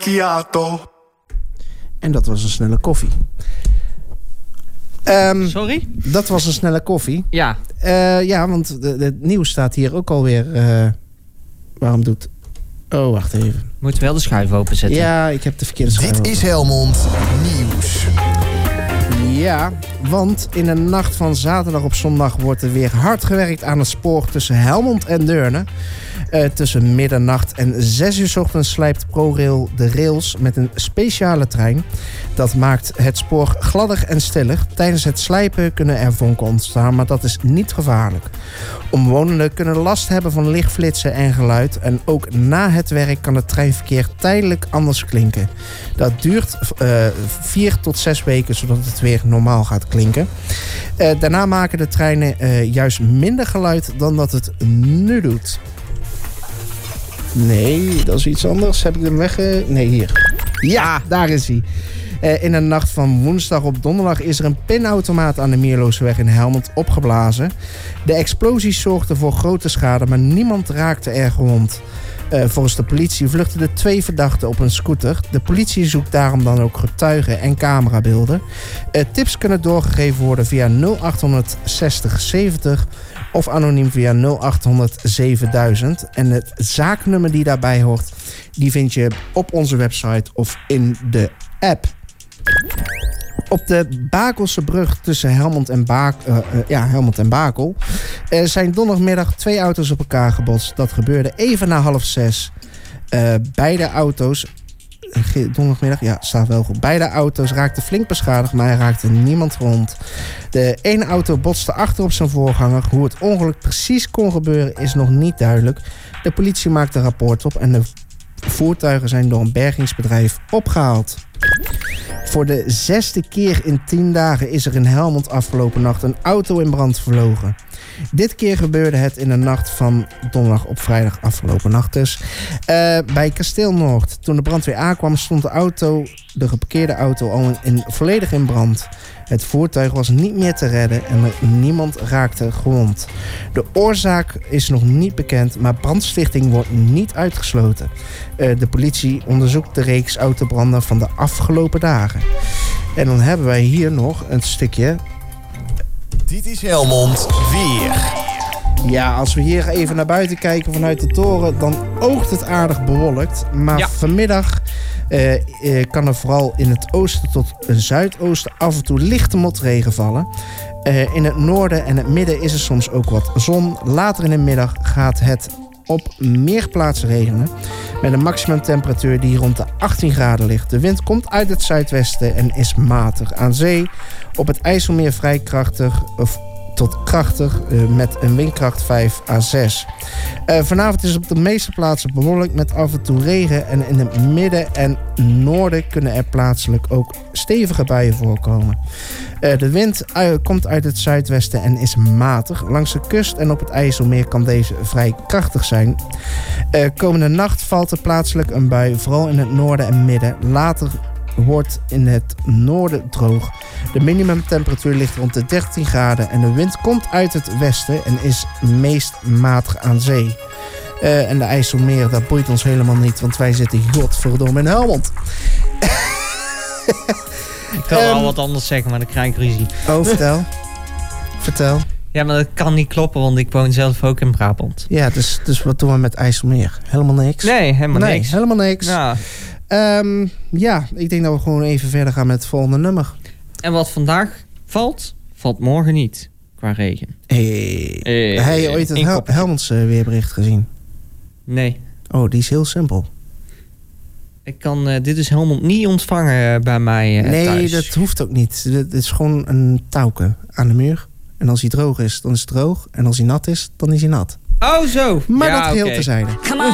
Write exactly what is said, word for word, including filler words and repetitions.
macchiato. En dat was een snelle koffie. Um, Sorry? Dat was een snelle koffie. Ja. Uh, ja, want het nieuws staat hier ook alweer. Uh, waarom doet... Oh, wacht even. Moet wel de schuif openzetten. Ja, ik heb de verkeerde schuif Dit open. is Helmond Nieuws. Ja, want in de nacht van zaterdag op zondag wordt er weer hard gewerkt aan het spoor tussen Helmond en Deurne. Uh, tussen middernacht en zes uur 's ochtends slijpt ProRail de rails met een speciale trein. Dat maakt het spoor gladder en stiller. Tijdens het slijpen kunnen er vonken ontstaan, maar dat is niet gevaarlijk. Omwonenden kunnen last hebben van lichtflitsen en geluid. En ook na het werk kan het treinverkeer tijdelijk anders klinken. Dat duurt uh, vier tot zes weken, zodat het weer normaal gaat klinken. Uh, daarna maken de treinen uh, juist minder geluid dan dat het nu doet. Nee, dat is iets anders. Heb ik hem weg? Nee, hier. Ja, daar is hij. Uh, in de nacht van woensdag op donderdag is er een pinautomaat aan de Mierlooseweg in Helmond opgeblazen. De explosie zorgde voor grote schade, maar niemand raakte er gewond. Uh, volgens de politie vluchtten de twee verdachten op een scooter. De politie zoekt daarom dan ook getuigen en camerabeelden. Uh, tips kunnen doorgegeven worden via nul acht zestig zeventig of anoniem via nul acht honderd zevenduizend. En het zaaknummer die daarbij hoort, die vind je op onze website of in de app. Op de Bakelse brug tussen Helmond en, Baak, uh, uh, ja, Helmond en Bakel uh, zijn donderdagmiddag twee auto's op elkaar gebotst. Dat gebeurde even na half zes. Uh, beide auto's... Uh, donderdagmiddag, ja, staat wel goed. Beide auto's raakten flink beschadigd, maar er raakte niemand gewond. De ene auto botste achter op zijn voorganger. Hoe het ongeluk precies kon gebeuren is nog niet duidelijk. De politie maakt een rapport op en de voertuigen zijn door een bergingsbedrijf opgehaald. Voor de zesde keer in tien dagen is er in Helmond afgelopen nacht een auto in brand vlogen. Dit keer gebeurde het in de nacht van donderdag op vrijdag afgelopen nacht dus. Uh, bij Kasteel Noord. Toen de brandweer aankwam stond de auto, de geparkeerde auto al in, in, volledig in brand. Het voertuig was niet meer te redden en niemand raakte gewond. De oorzaak is nog niet bekend, maar brandstichting wordt niet uitgesloten. Uh, de politie onderzoekt de reeks autobranden van de afgelopen dagen. En dan hebben wij hier nog een stukje. Dit is Helmond weer. Ja, als we hier even naar buiten kijken vanuit de toren, dan oogt het aardig bewolkt. Maar ja. vanmiddag uh, uh, kan er vooral in het oosten tot zuidoosten af en toe lichte motregen vallen. Uh, in het noorden en het midden is er soms ook wat zon. Later in de middag gaat het op meer plaatsen regenen. Met een maximumtemperatuur die rond de achttien graden ligt. De wind komt uit het zuidwesten en is matig. Aan zee op het IJsselmeer vrij krachtig of tot krachtig uh, met een windkracht vijf à zes. Uh, vanavond is het op de meeste plaatsen bewolkt met af en toe regen. En in het midden en noorden kunnen er plaatselijk ook stevige buien voorkomen. Uh, de wind uh, komt uit het zuidwesten en is matig. Langs de kust en op het IJsselmeer kan deze vrij krachtig zijn. Uh, komende nacht valt er plaatselijk een bui, vooral in het noorden en midden. Later wordt in het noorden droog. De minimumtemperatuur ligt rond de dertien graden en de wind komt uit het westen en is meest matig aan zee. Uh, en de IJsselmeer, dat boeit ons helemaal niet, want wij zitten godverdomme in Helmond. Ik kan wel um, wat anders zeggen, maar dan krijg ik ruzie. Oh, vertel. vertel. Ja, maar dat kan niet kloppen, want ik woon zelf ook in Brabant. Ja, dus, dus wat doen we met IJsselmeer? Helemaal niks? Nee, helemaal nee, niks. helemaal niks. Ja. Um, ja, ik denk dat we gewoon even verder gaan met het volgende nummer. En wat vandaag valt, valt morgen niet. Qua regen. Hey. Hey, Heb je ooit het Hel- Helmondse weerbericht gezien? Nee. Oh, die is heel simpel. Ik kan uh, dit is Helmond niet ontvangen uh, bij mij uh, nee, thuis. dat hoeft ook niet. Het is gewoon een touwke aan de muur. En als hij droog is, dan is het droog. En als hij nat is, dan is hij nat. Oh, zo. Maar ja, dat geheel okay. terzijde.